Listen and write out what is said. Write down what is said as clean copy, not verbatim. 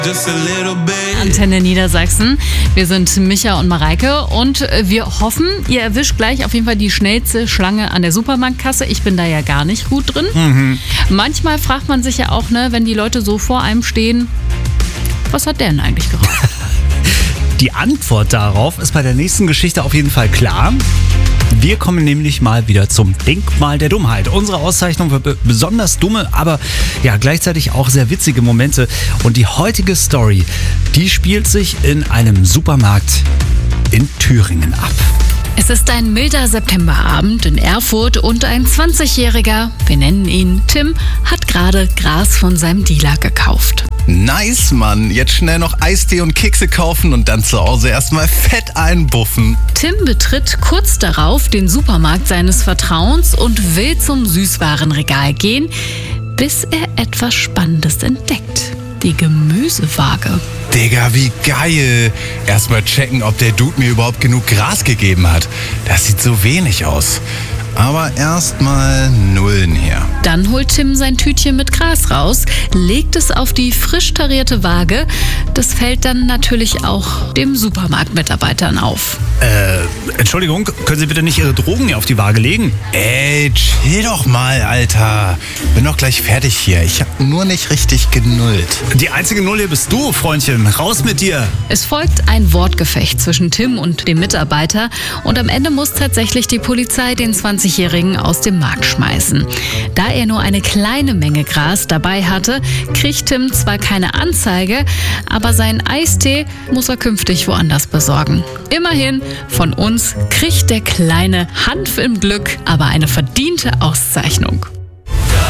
Just a little bit. Antenne Niedersachsen. Wir sind Micha und Mareike und wir hoffen, ihr erwischt gleich auf jeden Fall die schnellste Schlange an der Supermarktkasse. Ich bin da ja gar nicht gut drin. Manchmal fragt man sich ja auch, wenn die Leute so vor einem stehen, was hat der denn eigentlich geraucht? Die Antwort darauf ist bei der nächsten Geschichte auf jeden Fall klar. Wir kommen nämlich mal wieder zum Denkmal der Dummheit. Unsere Auszeichnung für besonders dumme, aber ja gleichzeitig auch sehr witzige Momente. Und die heutige Story, die spielt sich in einem Supermarkt in Thüringen ab. Es ist ein milder Septemberabend in Erfurt und ein 20-Jähriger, wir nennen ihn Tim, hat gerade Gras von seinem Dealer gekauft. Nice, Mann. Jetzt schnell noch Eistee und Kekse kaufen und dann zu Hause erstmal fett einbuffen. Tim betritt kurz darauf den Supermarkt seines Vertrauens und will zum Süßwarenregal gehen, bis er etwas Spannendes entdeckt. Die Gemüsewaage. Digga, wie geil. Erstmal checken, ob der Dude mir überhaupt genug Gras gegeben hat. Das sieht so wenig aus. Aber erstmal Nullen her. Dann holt Tim sein Tütchen mit Gras raus, legt es auf die frisch tarierte Waage. Das fällt dann natürlich auch dem Supermarktmitarbeitern auf. Entschuldigung, können Sie bitte nicht Ihre Drogen hier auf die Waage legen? Ey, chill doch mal, Alter. Bin doch gleich fertig hier. Ich hab nur nicht richtig genullt. Die einzige Null hier bist du, Freundchen. Raus mit dir. Es folgt ein Wortgefecht zwischen Tim und dem Mitarbeiter und am Ende muss tatsächlich die Polizei den 20-Jährigen aus dem Markt schmeißen. Da er nur eine kleine Menge Gras dabei hatte, kriegt Tim zwar keine Anzeige, aber seinen Eistee muss er künftig woanders besorgen. Immerhin, von uns kriegt der kleine Hanf im Glück aber eine verdiente Auszeichnung.